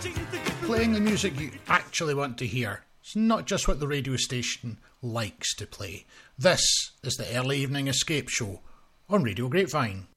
Playing the music you actually want to hear. It's not just what the radio station likes to play. This is the Early Evening Escape Show on Radio Grapevine.